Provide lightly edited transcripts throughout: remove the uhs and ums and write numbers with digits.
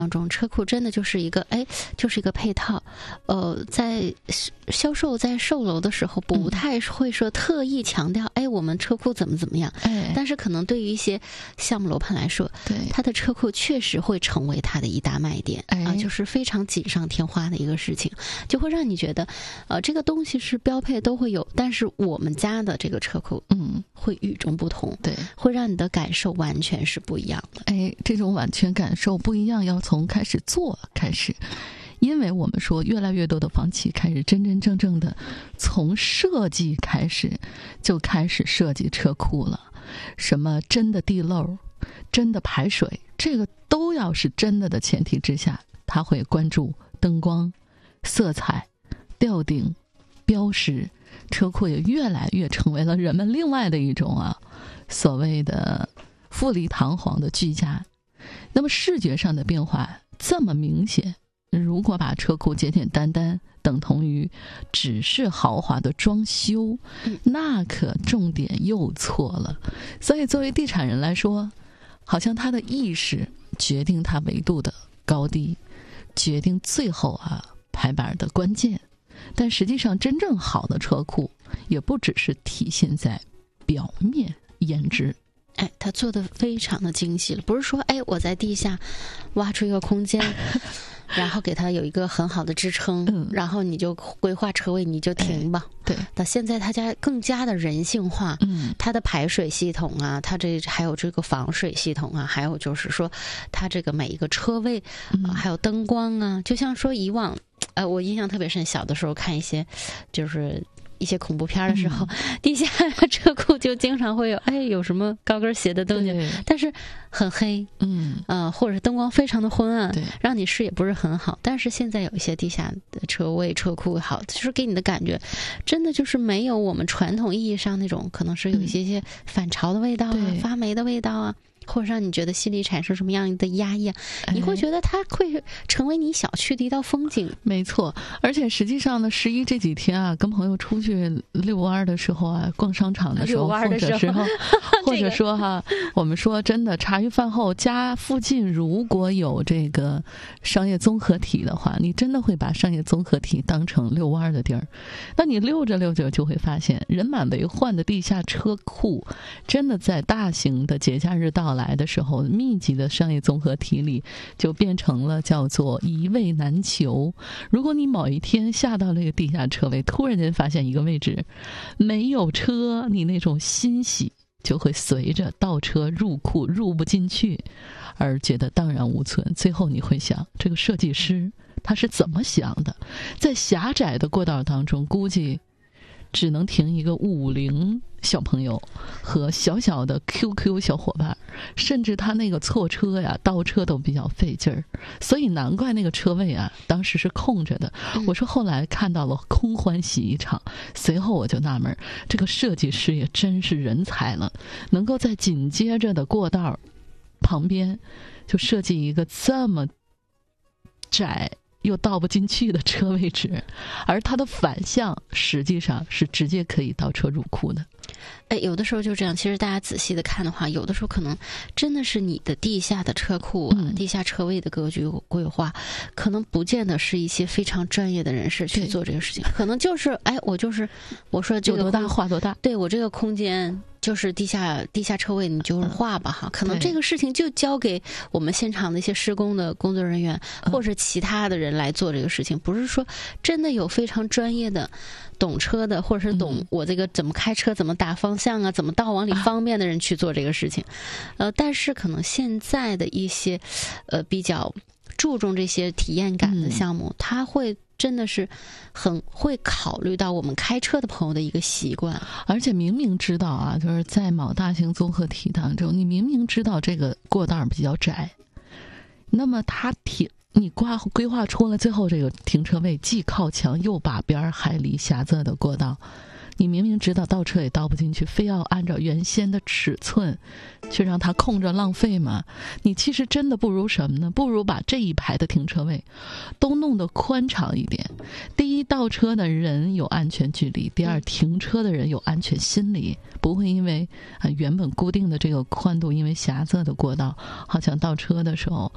当中，车库真的就是一个配套。在销售在售楼的时候，不太会说特意强调，我们车库怎么样。但是可能对于一些项目楼盘来说， 对它的车库确实会成为它的一大卖点就是非常锦上添花的一个事情，就会让你觉得，这个东西是标配都会有，但是我们家的这个车库，会与众不同， 对， 会让你的感受完全是不一样的。 这种完全感受不一样，要从开始做开始。因为我们说越来越多的房企开始真真正正的从设计开始就开始设计车库了，什么真的地漏、真的排水，这个都要是真的前提之下，他会关注灯光、色彩、吊顶、标识，车库也越来越成为了人们另外的一种所谓的富丽堂皇的居家。那么视觉上的变化这么明显，如果把车库简简单单等同于只是豪华的装修，那可重点又错了。所以作为地产人来说，好像他的意识决定他维度的高低，决定最后排版的关键。但实际上真正好的车库也不只是体现在表面颜值， 他做的非常的精细了，不是说我在地下挖出一个空间然后给它有一个很好的支撑，然后你就规划车位你就停吧。 对， 到现在它家更加的人性化，它的排水系统它还有这个防水系统还有就是说它这个每一个车位还有灯光就像说以往我印象特别深，小的时候看一些就是一些恐怖片的时候，地下车库就经常会有有什么高跟鞋的东西，但是很黑，或者是灯光非常的昏暗，让你视野不是很好。但是现在有一些地下的车位车库好，就是给你的感觉真的就是没有我们传统意义上那种可能是有一些反潮的味道发霉的味道或者让你觉得心里产生什么样的压抑你会觉得它会成为你小区的一道风景。 没错，而且实际上呢11这几天跟朋友出去遛弯的时候逛商场的时候，或者说我们说真的茶余饭后家附近如果有这个商业综合体的话，你真的会把商业综合体当成遛弯的地儿。那你溜着溜着就会发现人满为患的地下车库真的在大型的节假日到来的时候，密集的商业综合体里就变成了叫做一位难求。如果你某一天下到那个地下车位，突然间发现一个位置没有车，你那种欣喜就会随着倒车入库入不进去而觉得荡然无存。最后你会想，这个设计师他是怎么想的？在狭窄的过道当中，估计只能停一个50小朋友和小小的 QQ 小伙伴，甚至他那个错车倒车都比较费劲儿，所以难怪那个车位当时是空着的。我说后来看到了空欢喜一场，随后我就纳闷，这个设计师也真是人才了，能够在紧接着的过道旁边就设计一个这么窄又倒不进去的车位置，而它的反向实际上是直接可以倒车入库的。 有的时候就这样，其实大家仔细的看的话，有的时候可能真的是你的地下的车库地下车位的格局规划，可能不见得是一些非常专业的人士去做这个事情，可能就是我说这个有多大画多大， 对，我这个空间就是地下车位，你就是画吧可能这个事情就交给我们现场的一些施工的工作人员或者其他的人来做这个事情，不是说真的有非常专业的懂车的，或者是懂我这个怎么开车怎么打方向怎么倒往里方便的人去做这个事情。但是可能现在的一些比较注重这些体验感的项目，它会真的是很会考虑到我们开车的朋友的一个习惯。 而且明明知道就是在某大型综合体当中，你明明知道这个过道比较窄，那么你规划出了最后这个停车位既靠墙又把边还离狭窄的过道，你明明知道倒车也倒不进去，非要按照原先的尺寸去让它空着浪费嘛？你其实真的不如什么呢？不如把这一排的停车位都弄得宽敞一点。第一，倒车的人有安全距离；第二，停车的人有安全心理，不会因为原本固定的这个宽度，因为狭窄的过道，好像倒车的时候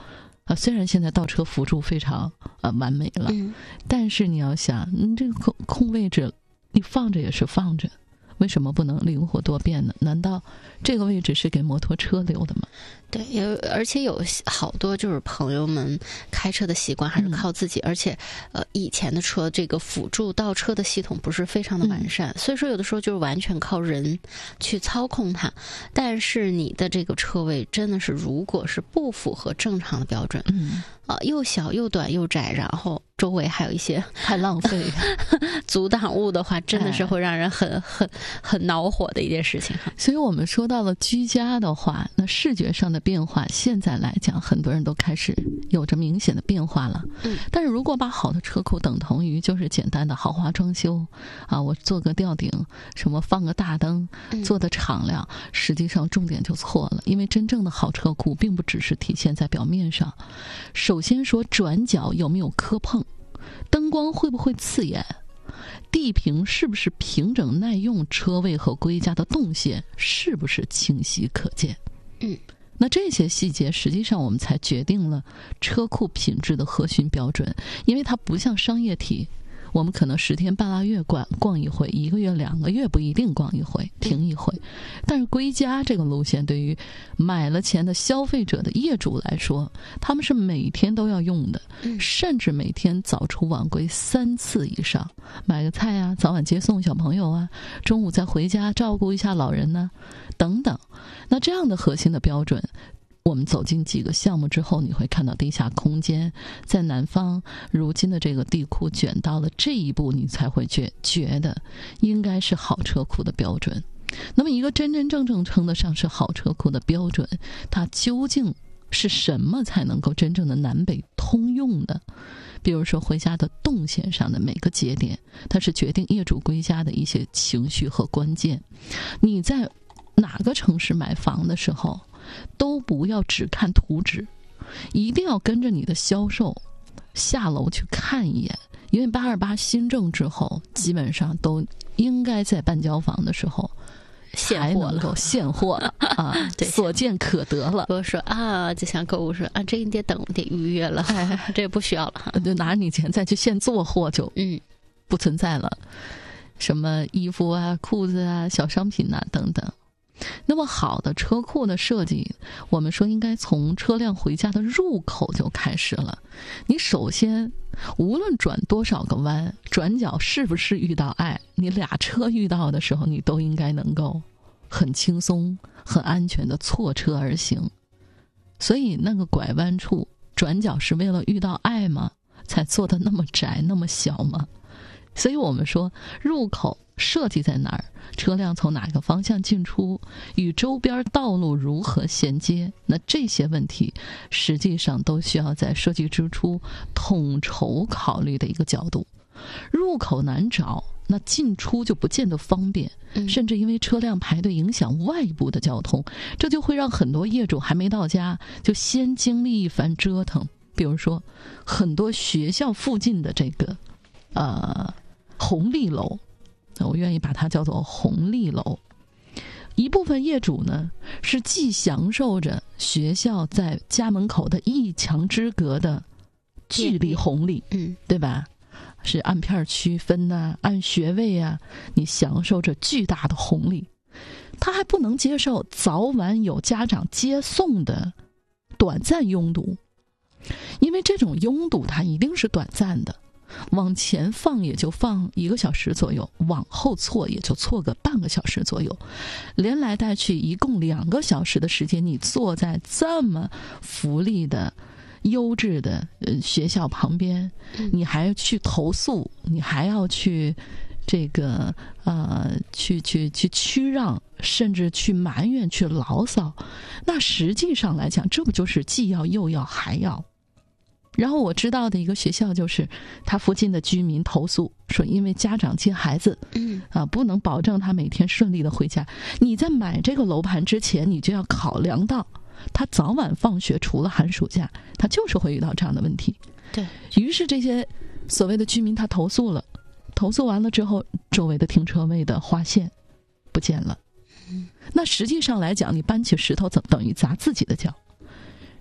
虽然现在倒车辅助非常完美了，但是你要想，你这个空位置你放着也是放着，为什么不能灵活多变呢？难道这个位置是给摩托车留的吗？ 对，而且有好多就是朋友们开车的习惯还是靠自己，而且以前的车这个辅助倒车的系统不是非常的完善，所以说有的时候就是完全靠人去操控它。但是你的这个车位真的是如果是不符合正常的标准，又小又短又窄，然后周围还有一些太浪费阻挡物的话，真的是会让人很恼火的一件事情。 所以我们说到了居家的话，那视觉上的变化现在来讲很多人都开始有着明显的变化了。但是如果把好的车库等同于就是简单的豪华装修我做个吊顶，什么放个大灯，做的敞亮，实际上重点就错了。因为真正的好车库并不只是体现在表面上，首先说转角有没有磕碰，灯光会不会刺眼，地平是不是平整耐用，车位和归家的动线是不是清晰可见。那这些细节实际上我们才决定了车库品质的核心标准。因为它不像商业体，我们可能10天半拉月逛一回，1个月2个月不一定逛一回，停一回。但是归家这个路线对于买了钱的消费者的业主来说，他们是每天都要用的，甚至每天早出晚归3次以上，买个菜啊，早晚接送小朋友啊，中午再回家照顾一下老人呢，等等。那这样的核心的标准，我们走进几个项目之后，你会看到地下空间在南方如今的这个地库卷到了这一步，你才会觉得应该是好车库的标准。那么一个真真正正称得上是好车库的标准，它究竟是什么才能够真正的南北通用的？比如说回家的动线上的每个节点，它是决定业主归家的一些情绪和关键。你在哪个城市买房的时候，都不要只看图纸，一定要跟着你的销售下楼去看一眼。因为828新政之后，基本上都应该在办交房的时候才能够现货了对，所见可得了。 不是说就像购物说这你得预约了，这也不需要了， 就拿着你钱再去现做货就不存在了。什么衣服啊、裤子啊、小商品啊等等。那么好的车库的设计，我们说应该从车辆回家的入口就开始了。你首先无论转多少个弯，转角是不是遇到爱，你俩车遇到的时候，你都应该能够很轻松很安全的错车而行。所以那个拐弯处转角是为了遇到爱吗？才做的那么窄那么小吗？所以我们说入口设计在哪儿，车辆从哪个方向进出，与周边道路如何衔接，那这些问题实际上都需要在设计之初统筹考虑的一个角度。入口难找，那进出就不见得方便，甚至因为车辆排队影响外部的交通，这就会让很多业主还没到家就先经历一番折腾。比如说很多学校附近的这个红利楼，我愿意把它叫做红利楼。一部分业主呢，是既享受着学校在家门口的一墙之隔的距离红利，对吧？是按片区分按学位你享受着巨大的红利。他还不能接受早晚有家长接送的短暂拥堵，因为这种拥堵它一定是短暂的。往前放也就放1个小时左右，往后错也就错个半个小时左右，连来带去一共2个小时的时间，你坐在这么福利的优质的学校旁边，你还要去投诉，你还要去这个去屈让，甚至去埋怨去牢骚，那实际上来讲，这不就是既要又要还要。然后我知道的一个学校就是他附近的居民投诉说，因为家长接孩子不能保证他每天顺利的回家，你在买这个楼盘之前，你就要考量到他早晚放学除了寒暑假，他就是会遇到这样的问题。 对， 于是这些所谓的居民他投诉了，投诉完了之后，周围的停车位的划线不见了。那实际上来讲，你搬起石头等于砸自己的脚。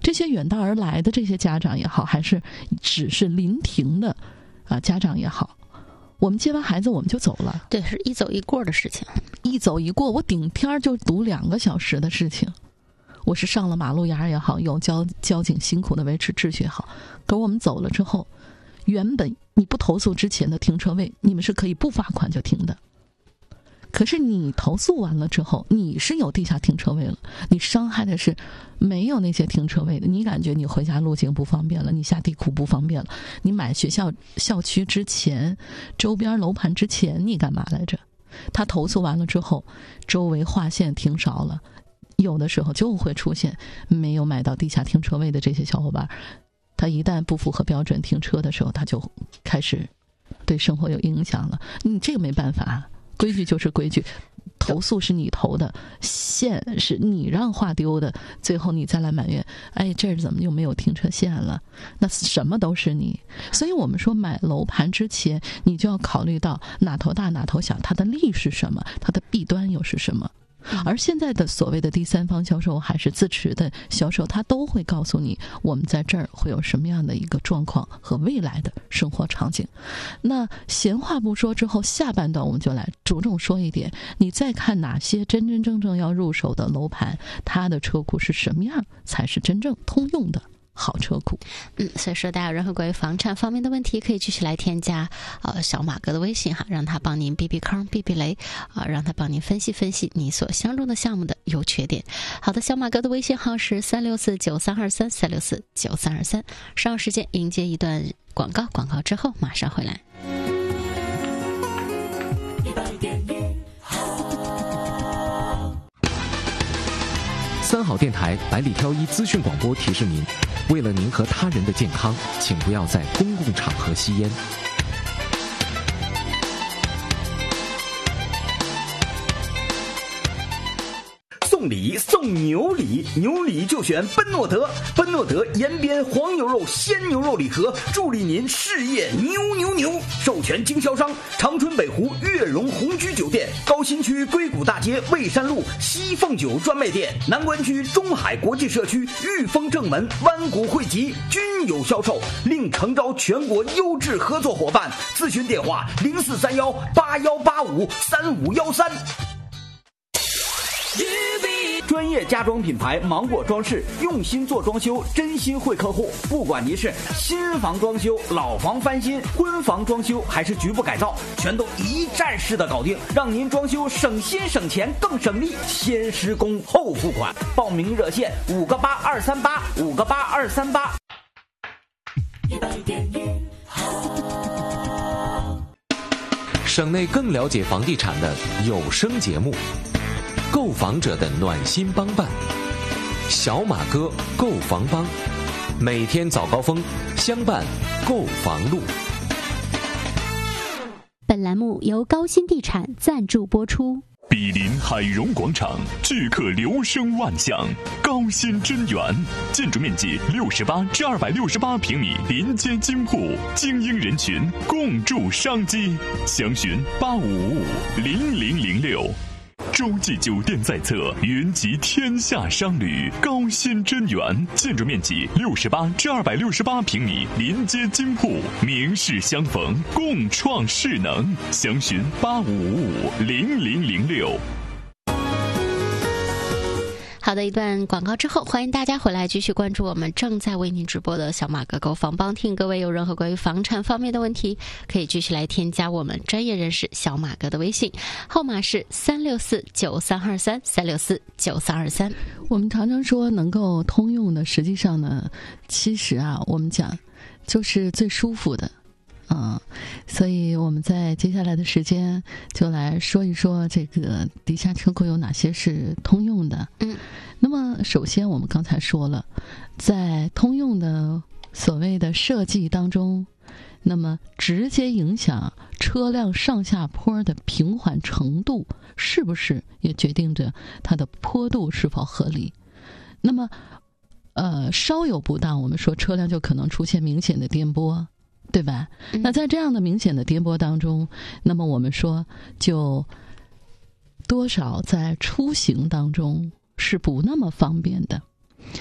这些远道而来的这些家长也好，还是只是临停的家长也好，我们接完孩子我们就走了。 对，是一走一过的事情， 一走一过，我顶天就堵2个小时的事情。我是上了马路牙也好，有交警辛苦的维持秩序也好，可我们走了之后，原本你不投诉之前的停车位，你们是可以不罚款就停的。可是你投诉完了之后，你是有地下停车位了，你伤害的是没有那些停车位的。你感觉你回家路径不方便了，你下地库不方便了，你买学校校区之前，周边楼盘之前你干嘛来着？他投诉完了之后，周围划线停少了，有的时候就会出现没有买到地下停车位的这些小伙伴，他一旦不符合标准停车的时候，他就开始对生活有影响了。你这个没办法，规矩就是规矩，投诉是你投的，线是你让划丢的，最后你再来埋怨，哎，这儿怎么又没有停车线了？那什么都是你。所以我们说买楼盘之前，你就要考虑到哪头大哪头小，它的利是什么，它的弊端又是什么。而现在的所谓的第三方销售还是自持的销售，他都会告诉你我们在这儿会有什么样的一个状况和未来的生活场景。那闲话不说之后，下半段我们就来着重说一点，你再看哪些真真正正要入手的楼盘，它的车库是什么样才是真正通用的好车库。 所以说大家有任何关于房产方面的问题，可以继续来添加小马哥的微信哈，让他帮您避避坑避避雷让他帮您分析分析你所相中的项目的优缺点。好的，小马哥的微信号是3649323，3649323。稍后时间迎接一段广告之后马上回来。 三好电台百里挑一资讯广播提示您，为了您和他人的健康，请不要在公共场合吸烟。 送礼送牛礼，牛礼就选奔诺德，奔诺德延边黄牛肉鲜牛肉礼盒，助力您事业牛牛牛。授权经销商长春北湖悦榕红居酒店，高新区硅谷大街蔚山路西凤酒专卖店，南关区中海国际社区裕丰正门湾谷汇集均有销售，另诚招全国优质合作伙伴。咨询电话043181853513。专业家装品牌芒果装饰，用心做装修，真心惠客户。不管您是新房装修、老房翻新、婚房装修还是局部改造，全都一站式的搞定，让您装修省心省钱更省力。先施工后付款，报名热线5个8 238 5个8 238。 省内更了解房地产的有声节目，购房者的暖心帮办，小马哥购房帮，每天早高峰相伴购房路。 本栏目由高新地产赞助播出。 毗邻海荣广场，聚客流声万象。高新真源，建筑面积68至268平米，临街金铺，精英人群共筑商机。详询85550006。洲际酒店在侧，云集天下商旅。高新真源，建筑面积68至268平米，临街金铺，名士相逢，共创势能。详询85550006。 好的，一段广告之后，欢迎大家回来继续关注我们正在为您直播的小马哥购房帮听。各位有任何关于房产方面的问题，可以继续来添加我们专业人士小马哥的微信，号码是3649323，3649323。 我们常常说能够通用的，实际上呢，其实我们讲就是最舒服的。所以我们在接下来的时间就来说一说这个地下车库有哪些是通用的。那么首先我们刚才说了，在通用的所谓的设计当中，那么直接影响车辆上下坡的平缓程度，是不是也决定着它的坡度是否合理。那么稍有不当，我们说车辆就可能出现明显的颠簸，对吧？那在这样的明显的颠簸当中，那么我们说就多少在出行当中是不那么方便的。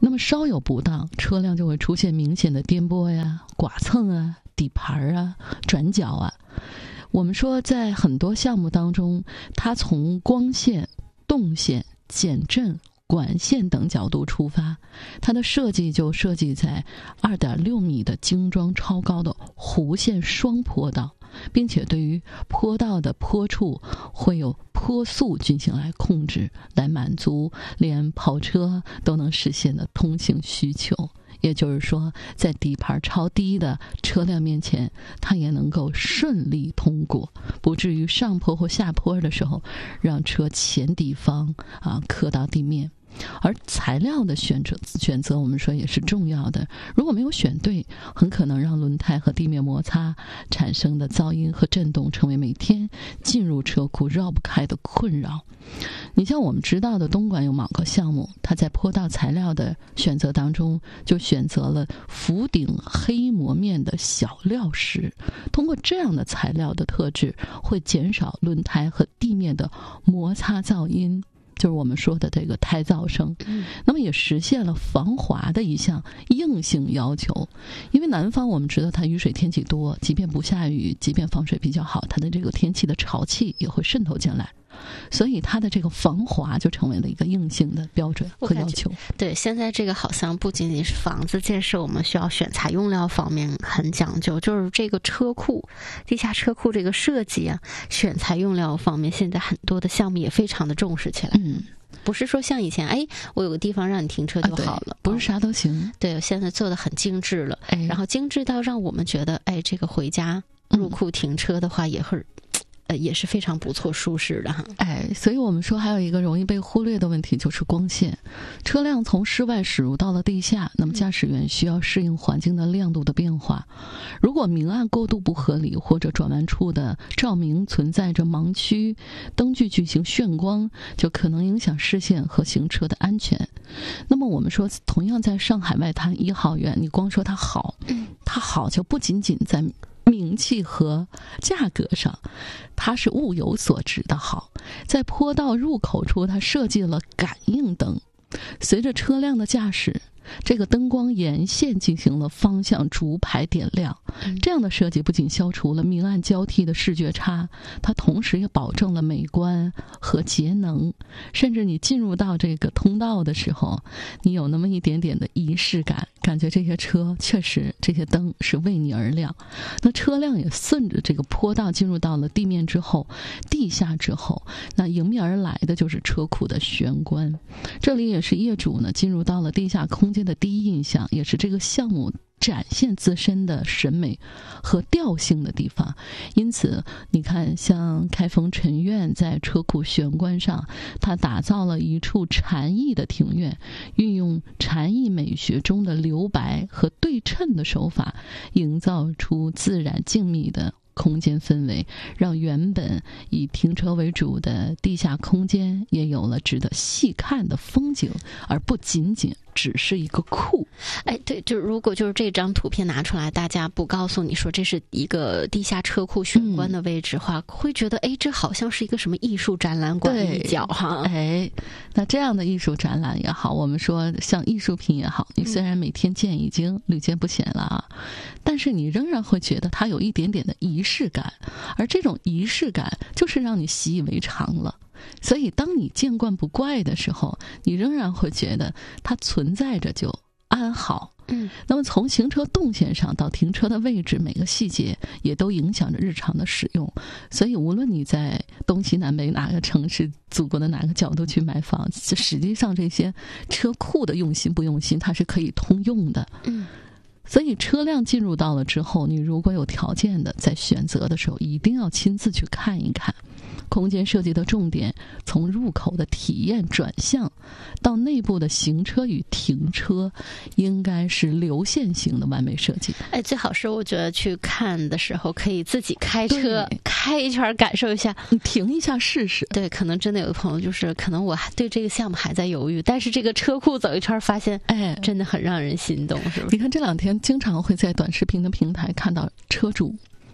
那么稍有不当，车辆就会出现明显的颠簸呀、剐蹭啊、底盘啊、转角啊。我们说在很多项目当中，它从光线、动线、减震、管线等角度出发，它的设计就设计在 2.6 米的精装超高的弧线双坡道，并且对于坡道的坡处会有坡速进行来控制，来满足连跑车都能实现的通行需求。也就是说，在底盘超低的车辆面前，它也能够顺利通过，不至于上坡或下坡的时候让车前底方磕到地面。而材料的选择我们说也是重要的，如果没有选对，很可能让轮胎和地面摩擦产生的噪音和震动成为每天进入车库绕不开的困扰。你像我们知道的东莞有某个项目，它在坡道材料的选择当中就选择了浮顶黑磨面的小料石，通过这样的材料的特质，会减少轮胎和地面的摩擦噪音，就是我们说的这个胎噪声。那么也实现了防滑的一项硬性要求。因为南方我们知道它雨水天气多，即便不下雨，即便防水比较好，它的这个天气的潮气也会渗透进来，所以它的这个防滑就成为了一个硬性的标准和要求。 对，现在这个好像不仅仅是房子建设，我们需要选材用料方面很讲究，就是这个车库、地下车库这个设计啊，选材用料方面，现在很多的项目也非常的重视起来。不是说像以前，我有个地方让你停车就好了， 不是啥都行。 对，现在做的很精致了，然后精致到让我们觉得，这个回家入库停车的话，也是非常不错、舒适的哈。 所以我们说还有一个容易被忽略的问题就是光线。车辆从室外驶入到了地下，那么驾驶员需要适应环境的亮度的变化。如果明暗过度不合理，或者转弯处的照明存在着盲区，灯具进行眩光，就可能影响视线和行车的安全。那么我们说，同样在上海外滩1号园，你光说它好，它好就不仅仅在名气和价格上，它是物有所值的好。在坡道入口处，它设计了感应灯，随着车辆的驾驶，这个灯光沿线进行了方向逐排点亮。这样的设计不仅消除了明暗交替的视觉差，它同时也保证了美观和节能。甚至你进入到这个通道的时候，你有那么一点点的仪式感，感觉这些车确实这些灯是为你而亮。那车辆也顺着这个坡道进入到了地面之后，地下之后，那迎面而来的就是车库的玄关。这里也是业主呢进入到了地下空间的第一印象，也是这个项目展现自身的审美和调性的地方。因此你看，像开封陈苑在车库玄关上，它打造了一处禅意的庭院，运用禅意美学中的留白和对称的手法，营造出自然静谧的空间氛围，让原本以停车为主的地下空间也有了值得细看的风景，而不仅仅只是一个库。 对，就如果就是这张图片拿出来，大家不告诉你说这是一个地下车库玄关的位置的话，会觉得这好像是一个什么艺术展览馆一角哈。 那这样的艺术展览也好，我们说像艺术品也好，你虽然每天见已经屡见不鲜了但是你仍然会觉得它有一点点的仪式感，而这种仪式感就是让你习以为常了。所以当你见惯不怪的时候，你仍然会觉得它存在着就安好。那么从行车动线上到停车的位置，每个细节也都影响着日常的使用。所以无论你在东西南北哪个城市、祖国的哪个角度去买房，实际上这些车库的用心不用心，它是可以通用的。所以车辆进入到了之后，你如果有条件的，在选择的时候一定要亲自去看一看。空间设计的重点从入口的体验转向到内部的行车与停车，应该是流线型的完美设计。 最好是我觉得去看的时候可以自己开车开一圈感受一下， 你停一下试试。 对，可能真的有的朋友就是可能我对这个项目还在犹豫，但是这个车库走一圈发现真的很让人心动，是不是？ 你看这两天经常会在短视频的平台看到车主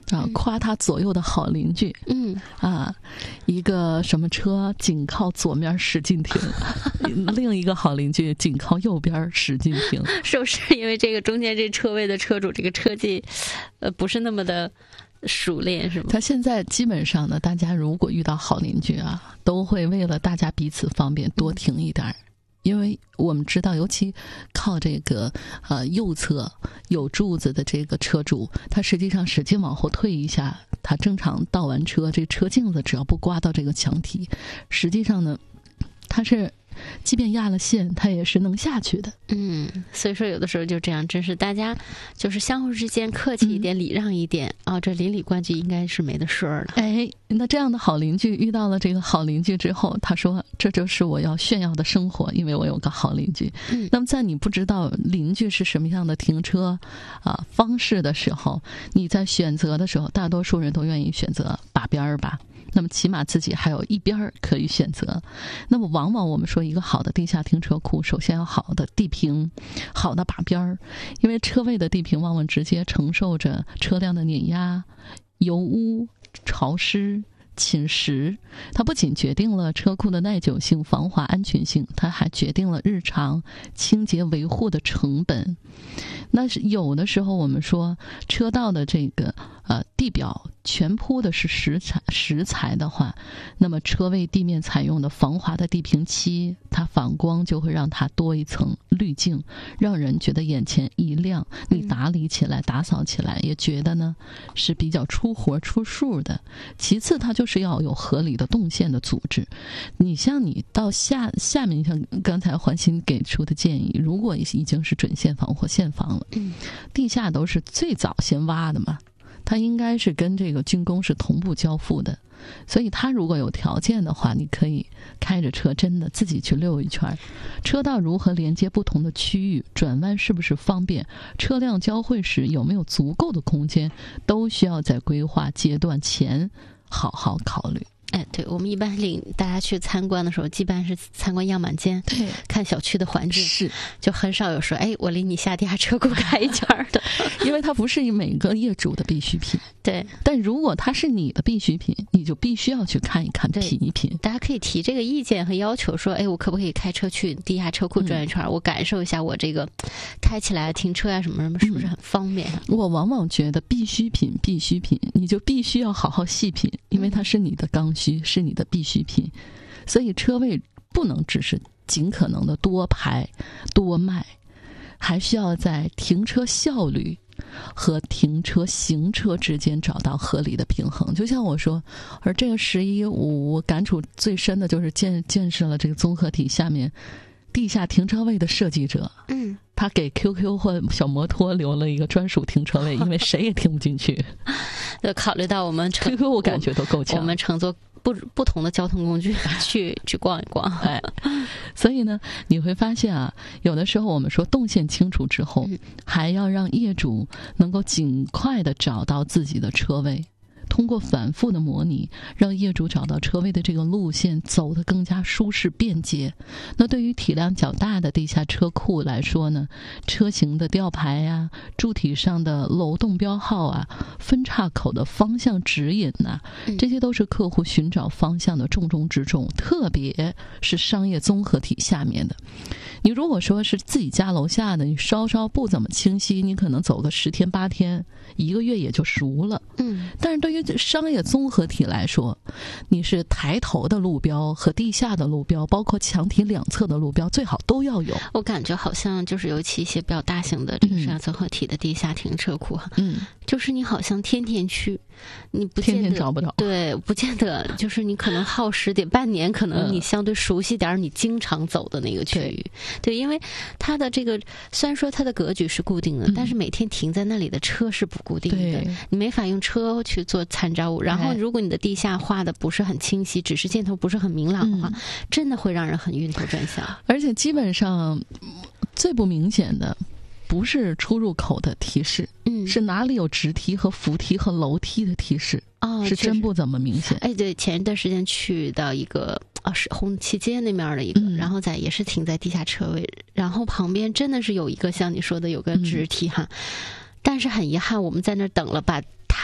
夸他左右的好邻居。一个什么车紧靠左面使劲停，另一个好邻居紧靠右边使劲停。 是不是因为这个中间这车位的车主这个车技不是那么的熟练，是吗？ 他现在基本上呢，大家如果遇到好邻居啊，都会为了大家彼此方便多停一点。因为我们知道，尤其靠这个右侧有柱子的这个车主，他实际上使劲往后退一下，他正常倒完车，这车镜子只要不刮到这个墙体，实际上呢，他是即便压了线，他也是能下去的。 所以说有的时候就这样，真是大家就是相互之间客气一点，礼让一点这邻里关系应该是没得说了。 那这样的好邻居遇到了这个好邻居之后，他说这就是我要炫耀的生活，因为我有个好邻居。那么在你不知道邻居是什么样的停车方式的时候，你在选择的时候，大多数人都愿意选择把边儿吧。那么起码自己还有一边可以选择。那么往往我们说一个好的地下停车库，首先要好的地平，好的把边儿，因为车位的地平往往直接承受着车辆的碾压、油污、潮湿、侵蚀，它不仅决定了车库的耐久性、防滑安全性，它还决定了日常清洁维护的成本。那是有的时候我们说车道的这个地表全铺的是石材的话，那么车位地面采用的防滑的地平漆，它反光就会让它多一层滤镜，让人觉得眼前一亮，你打理起来打扫起来也觉得呢是比较出活出数的。其次它就是要有合理的动线的组织。你像你到下面，像刚才环鑫给出的建议，如果已经是准线房或线房了，地下都是最早先挖的嘛，它应该是跟这个竣工是同步交付的，所以它如果有条件的话，你可以开着车真的自己去溜一圈。车道如何连接不同的区域，转弯是不是方便，车辆交汇时有没有足够的空间，都需要在规划阶段前好好考虑。 对，我们一般领大家去参观的时候，基本上是参观样板间， 对， 看小区的环境， 是， 就很少有说，我领你下地下车库开一圈的， 因为它不是每个业主的必需品。 对， 但如果它是你的必需品，你就必须要去看一看、品一品。 大家可以提这个意见和要求，说，我可不可以开车去地下车库转一圈，我感受一下我这个开起来停车什么什么是不是很方便？ 我往往觉得必需品，你就必须要好好细品，因为它是你的刚需，是你的必需品。所以车位不能只是尽可能的多排多卖，还需要在停车效率和停车行车之间找到合理的平衡。就像我说，而这个11我感触最深的就是见识了这个综合体下面地下停车位的设计者，他给 QQ 或小摩托留了一个专属停车位，因为谁也停不进去。 考虑到我们 QQ 我感觉都够呛， 我们乘坐不同的交通工具去逛一逛。 所以呢，你会发现啊，有的时候我们说动线清楚之后，还要让业主能够尽快的找到自己的车位。通过反复的模拟，让业主找到车位的这个路线走得更加舒适便捷。那对于体量较大的地下车库来说呢，车型的吊牌啊，柱体上的楼栋标号啊，分岔口的方向指引啊，这些都是客户寻找方向的重中之重，特别是商业综合体下面的。你如果说是自己家楼下的，你稍稍不怎么清晰，你可能走个10天8天1个月也就熟了。但是对于商业综合体来说，你是抬头的路标和地下的路标，包括墙体两侧的路标，最好都要有。 我感觉好像就是尤其一些比较大型的这个商业综合体的地下停车库，就是你好像天天去，你不见得天天找不到， 对，不见得就是你可能耗时得半年，可能你相对熟悉点你经常走的那个区域。对，因为它的这个虽然说它的格局是固定的，但是每天停在那里的车是不固定的，你没法用车去做参照物。然后如果你的地下画的不是很清晰，指示箭头不是很明朗的话，真的会让人很晕头转向。 而且基本上最不明显的不是出入口的提示，是哪里有直梯和扶梯和楼梯的提示，是真不怎么明显。 对，前一段时间去到一个是红旗街那面的一个，然后也是停在地下车位，然后旁边真的是有一个像你说的有个直梯哈，但是很遗憾我们在那儿等了，把它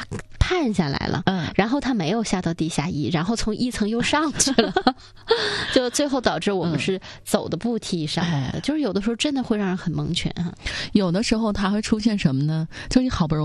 判下来了，然后他没有下到地下1，然后从1层又上去了，就最后导致我们是走的步梯上的，就是有的时候真的会让人很蒙圈哈。 有的时候它会出现什么呢？就你好不容易